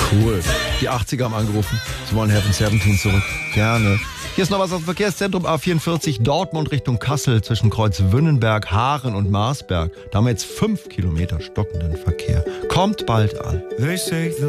Cool. Die 80er haben angerufen. Sie wollen Heaven 17 zurück. Gerne. Hier ist noch was aus dem Verkehrszentrum A44 Dortmund Richtung Kassel zwischen Kreuzwünnenberg, Haaren und Marsberg. Da haben wir jetzt 5 Kilometer stockenden Verkehr. Kommt bald an.